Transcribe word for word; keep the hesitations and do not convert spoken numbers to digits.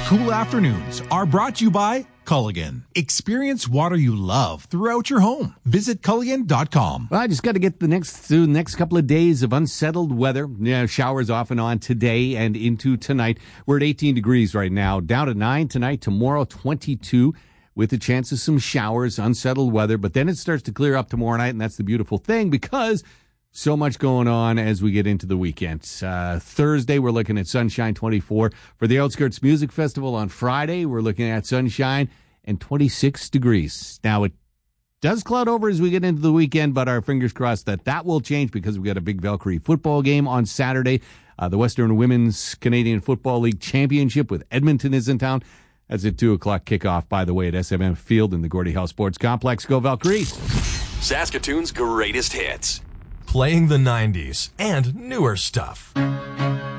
Cool afternoons are brought to you by Culligan. Experience water you love throughout your home. Visit Culligan dot com. Well, I just got to get the next through the next couple of days of unsettled weather. Yeah, showers off and on today and into tonight. We're at eighteen degrees right now. Down to nine tonight. Tomorrow, twenty-two. With a chance of some showers, unsettled weather. But then it starts to clear up tomorrow night, and that's the beautiful thing because so much going on as we get into the weekend. Uh, Thursday, we're looking at sunshine, twenty-four. For the Outskirts Music Festival on Friday, we're looking at sunshine and twenty-six degrees. Now, it does cloud over as we get into the weekend, but our fingers crossed that that will change because we've got a big Valkyrie football game on Saturday. Uh, the Western Women's Canadian Football League Championship with Edmonton is in town. That's a two o'clock kickoff, by the way, at S M M Field in the Gordie Howe Sports Complex. Go Valkyries! Saskatoon's greatest hits. Playing the nineties and newer stuff.